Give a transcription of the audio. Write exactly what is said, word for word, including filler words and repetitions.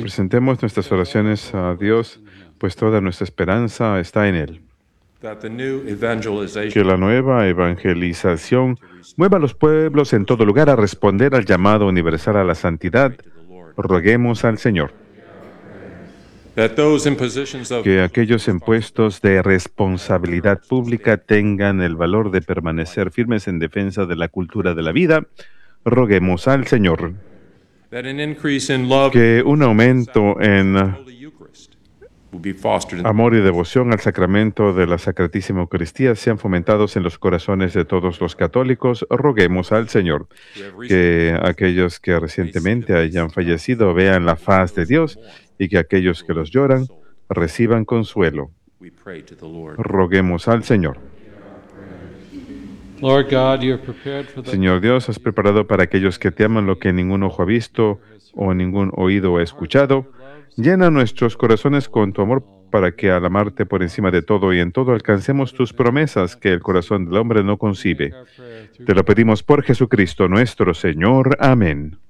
presentemos nuestras oraciones a Dios, pues toda nuestra esperanza está en Él. Que la nueva evangelización mueva a los pueblos en todo lugar a responder al llamado universal a la santidad. Roguemos al Señor. Que aquellos en puestos de responsabilidad pública tengan el valor de permanecer firmes en defensa de la cultura de la vida. Roguemos al Señor. Que un aumento en amor y devoción al sacramento de la Sacratísima Eucaristía sean fomentados en los corazones de todos los católicos. Roguemos al Señor. Que aquellos que recientemente hayan fallecido vean la faz de Dios y que aquellos que los lloran reciban consuelo. Roguemos al Señor. Señor Dios, has preparado para aquellos que te aman lo que ningún ojo ha visto o ningún oído ha escuchado. Llena nuestros corazones con tu amor para que al amarte por encima de todo y en todo alcancemos tus promesas que el corazón del hombre no concibe. Te lo pedimos por Jesucristo nuestro Señor. Amén.